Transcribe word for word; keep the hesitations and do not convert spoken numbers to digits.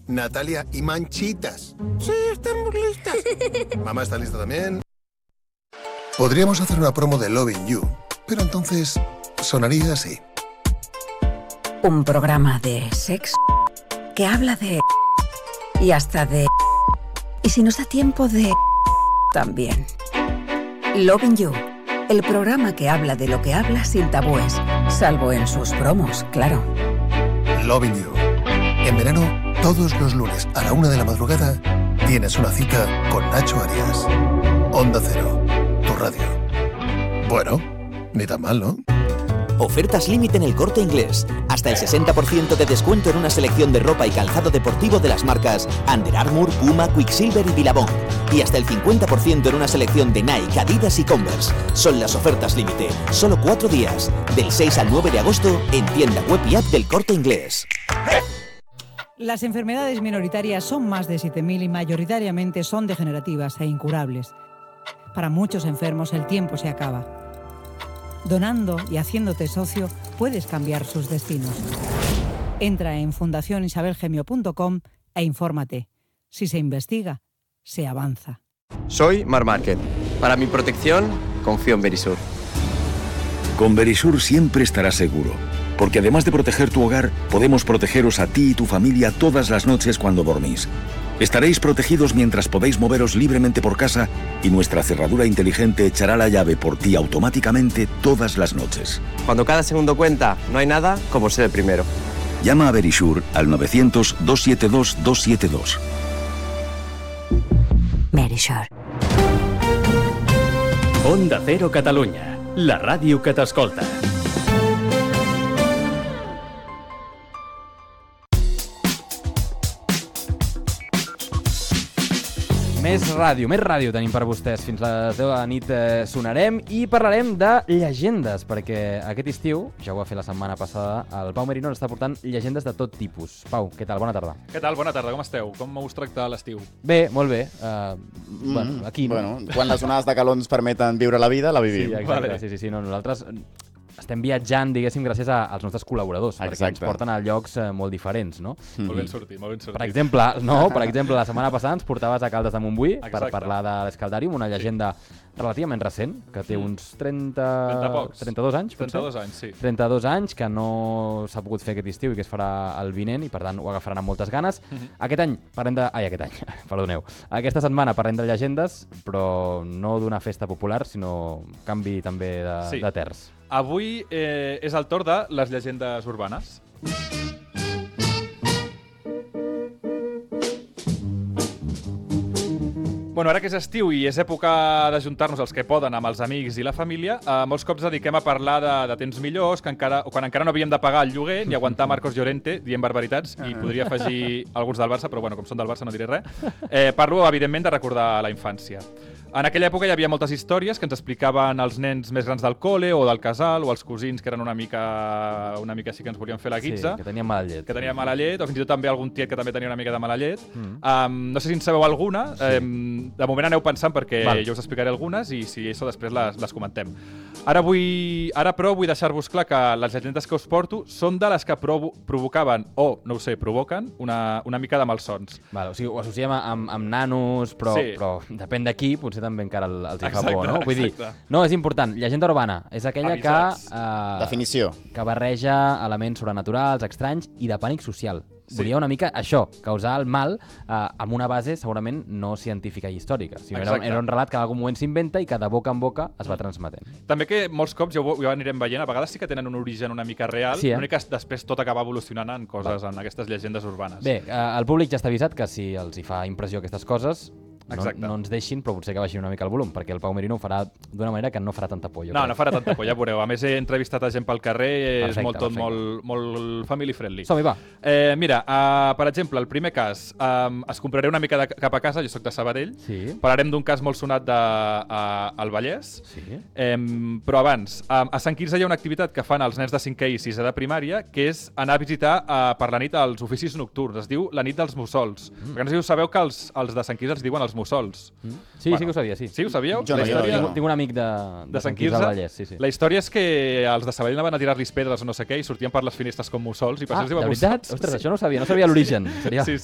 Natalia y Manchitas. Sí, estamos listas. Mamá está lista también. Podríamos hacer una promo de Loving You, pero entonces sonaría así. Un programa de sexo que habla de... y hasta de... y si nos da tiempo de... también. Loving You, el programa que habla de lo que habla sin tabúes, salvo en sus promos, claro. Loving You. En verano, todos los lunes a la una de la madrugada, tienes una cita con Nacho Arias. Onda Cero, tu radio. Bueno, ni tan mal, ¿no? Ofertas límite en El Corte Inglés. Hasta el sesenta por ciento de descuento en una selección de ropa y calzado deportivo de las marcas Under Armour, Puma, Quicksilver y Billabong. Y hasta el cincuenta por ciento en una selección de Nike, Adidas y Converse. Son las ofertas límite. Solo cuatro días. Del seis al nueve de agosto en tienda web y app del Corte Inglés. Las enfermedades minoritarias son más de siete mil y mayoritariamente son degenerativas e incurables. Para muchos enfermos el tiempo se acaba. Donando y haciéndote socio, puedes cambiar sus destinos. Entra en fundación isabel gemio punto com e infórmate. Si se investiga, se avanza. Soy Mar Márquez. Para mi protección, confío en Verisur. Con Verisur siempre estarás seguro, porque además de proteger tu hogar, podemos protegeros a ti y tu familia todas las noches cuando dormís. Estaréis protegidos mientras podéis moveros libremente por casa y nuestra cerradura inteligente echará la llave por ti automáticamente todas las noches. Cuando cada segundo cuenta, no hay nada como ser el primero. Llama a Verisur al novecientos, dos siete dos, dos siete dos. Verisur. Onda Cero Catalunya, la ràdio que t'escolta. Més ràdio, més ràdio tenim per vostès. Fins les deu de la nit eh, sonarem i parlarem de llegendes, perquè aquest estiu, ja ho va fer la setmana passada, el Pau Merino ens està portant llegendes de tot tipus. Pau, què tal? Bona tarda. Què tal? Bona tarda, com esteu? Com us tracta l'estiu? Bé, molt bé. Uh, mm, bueno, aquí... Bueno, quan les onades de calor ens permeten viure la vida, la vivim. Sí, exacte. Vale. Sí, sí, sí. No, nosaltres estem viatjant, diguéssim, gràcies a, als nostres col·laboradors, Exacte. perquè ens porten a llocs eh, molt diferents, no? Mm-hmm. Molt ben sortit, molt ben sortit. Per exemple, no, per exemple, la setmana passada ens portaves a Caldes de Montbui Exacte. per parlar de l'Escaldarium, una llegenda sí. relativament recent, que té uns trenta... trenta pocs. trenta-dos anys, potser? trenta-dos anys, sí. trenta-dos anys, que no s'ha pogut fer aquest estiu i que es farà el vinent, i per tant ho agafaran amb moltes ganes. Mm-hmm. Aquest any parlem de... Ai, aquest any, perdoneu. Aquesta setmana parlem de llegendes, però no d'una festa popular, sinó canvi també de, sí. de terç. Avui eh, és el torn de les llegendes urbanes. Bueno, ara que és estiu i és època d'ajuntar-nos els que poden amb els amics i la família, eh, molts cops dediquem a parlar de, de temps millors, que encara, o quan encara no havíem de pagar el lloguer ni aguantar Marcos Llorente dient barbaritats, i podria afegir alguns del Barça, però bueno, com són del Barça no diré res. Eh, parlo, evidentment, de recordar la infància. En aquella època hi havia moltes històries que ens explicaven els nens més grans del col·le o del casal, o els cosins que eren una mica, una mica així que ens volien fer la guitza. Sí, que tenien mala llet. Que tenien mala llet, o fins i tot també algun tiet que també tenia una mica de mala llet. Mm. Um, no sé si en sabeu alguna. Sí. Um, de moment aneu pensant perquè Val. jo us explicaré algunes i si això després les, les comentem. Ara, vull, ara però vull deixar-vos clar que les llegendes que us porto són de les que provo provocaven, o no ho sé, provoquen, una, una mica de malsons. Val, o sigui, ho associem amb, amb nanos, però, sí. però depèn de qui, potser també encara els hi fa exacte, por, no? Vull exacte. dir, no, és important. Llegenda urbana és aquella Avisats. que... Uh, Definició. Que barreja elements sobrenaturals, estranys i de pànic social. Sí. Volia una mica això, causar el mal eh, amb una base segurament no científica i històrica. O sigui, era, era un relat que en algun moment s'inventa i que de boca en boca es va transmetent. També que molts cops, ja ho, ja ho anirem veient, a vegades sí que tenen un origen una mica real, sí, eh? una mica després tot acaba evolucionant en coses, Va. en aquestes llegendes urbanes. Bé, eh, el públic ja està avisat que si els hi fa impressió aquestes coses... No, no ens deixin, però potser que baixin una mica el volum, perquè el Pau Merino ho farà d'una manera que no farà tanta por. Jo no, crec. no farà tanta por, ja veureu. A més, he entrevistat a gent pel carrer, perfecte, és molt, tot molt, molt family friendly. Som-hi, va. Eh, mira, uh, per exemple, el primer cas, um, es compraré una mica de, cap a casa, jo soc de Sabadell, sí. Parlarem d'un cas molt sonat de, uh, al Vallès, sí. um, però abans, um, a Sant Quirze hi ha una activitat que fan els nens de cinquè i sisè de primària, que és anar a visitar uh, per la nit els oficis nocturns, es diu la nit dels mussols. Mm. Perquè no sé si us sabeu que els, els de Sant Quirze els diuen els mussols. Mm. Sí, bueno, sí que ho sabia, sí. Sí, ho sabíeu? Jo no, la història... jo no. Tinc un amic de, de, de Sant Quirze. Vallès, sí, sí. La història és que els de Sabadell van a tirar-los pedres o no sé què i sortien per les finestres com mussols i per ah, això es diuen de veritat? mussols. Ostres, sí. això no ho sabia, no sabia l'origen. Seria, sí, sí,